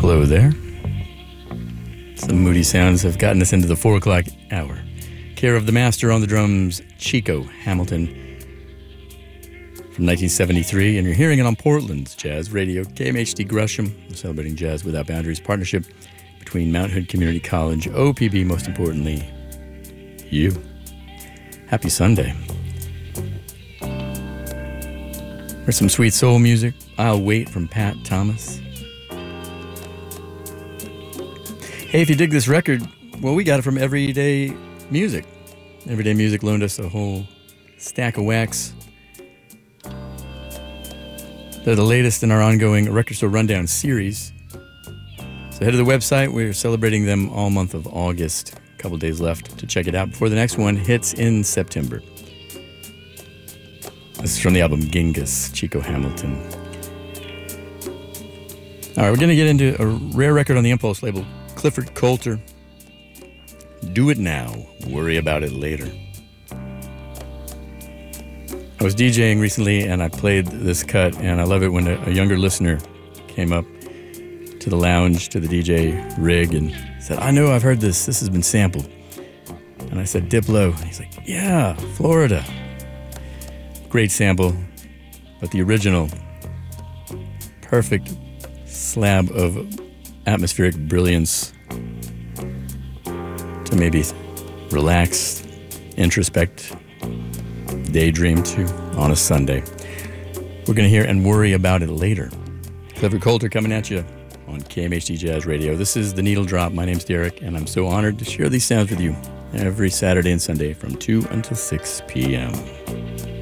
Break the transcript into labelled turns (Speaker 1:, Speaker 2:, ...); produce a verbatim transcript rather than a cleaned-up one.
Speaker 1: Hello there. Some moody sounds have gotten us into the four o'clock hour. Care of the master on the drums, Chico Hamilton, from nineteen seventy-three, and you're hearing it on Portland's Jazz Radio, K M H D Gresham, celebrating Jazz Without Boundaries partnership between Mount Hood Community College, O P B, most importantly, you. Happy Sunday. There's some sweet soul music. I'll Wait from Pat Thomas. Hey, if you dig this record, well, we got it from Everyday Music. Everyday Music loaned us a whole stack of wax. They're the latest in our ongoing Record Store Rundown series. So head to the website. We're celebrating them all month of August. A couple days left to check it out before the next one hits in September. This is from the album Genghis, Chico Hamilton. All right, we're going to get into a rare record on the Impulse label, Clifford Coulter. Do It Now, Worry About It Later. I was DJing recently and I played this cut, and I love it when a, a younger listener came up to the lounge, to the D J rig, and said, I know I've heard this, this has been sampled. And I said, Diplo. He's like, yeah, Florida. Great sample, but the original, perfect slab of atmospheric brilliance to maybe relax, introspect, daydream to on a Sunday. We're going to hear And Worry About It Later. Clifford Coulter coming at you on K M H D Jazz Radio. This is The Needle Drop. My name's Derek, and I'm so honored to share these sounds with you every Saturday and Sunday from two until six p.m.